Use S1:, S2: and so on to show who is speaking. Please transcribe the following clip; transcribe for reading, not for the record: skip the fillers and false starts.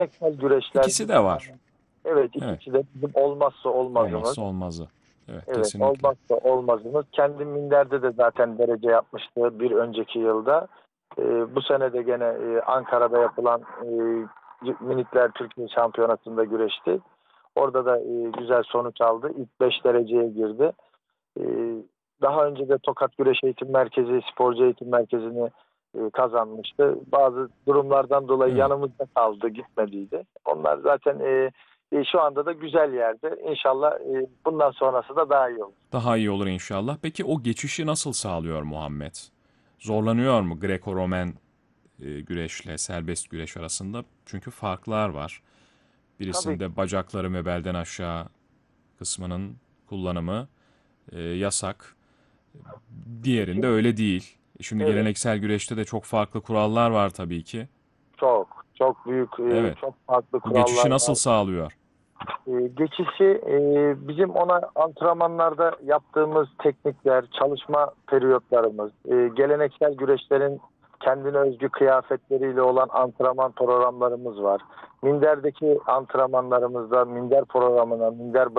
S1: Geleneksel güreşler
S2: İkisi de
S1: bizim,
S2: var.
S1: evet,
S2: Evet.
S1: ikisi de bizim olmazsa olmazımız.
S2: Olmazsa olmazı. Evet,
S1: Evet,
S2: kesinlikle.
S1: olmazsa olmazımız. Kendi minderde de zaten derece yapmıştı bir önceki yılda. Bu sene de gene Ankara'da yapılan minikler Türkiye Şampiyonası'nda güreşti. Orada da güzel sonuç aldı. İlk 5 dereceye girdi. E, Daha önce de Tokat Güreş Eğitim Merkezi, Sporcu Eğitim Merkezi'ni kazanmıştı. Bazı durumlardan dolayı
S2: Evet.
S1: yanımızda kaldı, gitmediydi. Onlar zaten şu anda da güzel yerde. İnşallah bundan sonrası da daha iyi olur.
S2: Daha iyi olur inşallah. Peki o geçişi nasıl sağlıyor Muhammed? Zorlanıyor mu Greco-Romen güreşle serbest güreş arasında? Çünkü farklar var.
S1: Tabii ki.
S2: Birisinde bacakları ve belden aşağı kısmının kullanımı yasak. Diğerinde
S1: Şimdi,
S2: öyle değil. Şimdi
S1: evet,
S2: geleneksel güreşte de çok farklı kurallar var tabii ki.
S1: çok büyük,
S2: Evet.
S1: çok farklı
S2: Bu geçişi
S1: kurallar
S2: nasıl
S1: var.
S2: sağlıyor?
S1: Geçişi bizim ona antrenmanlarda yaptığımız teknikler, çalışma periyotlarımız, geleneksel güreşlerin kendine özgü kıyafetleriyle olan antrenman programlarımız var. Minderdeki antrenmanlarımızda minder programına, minder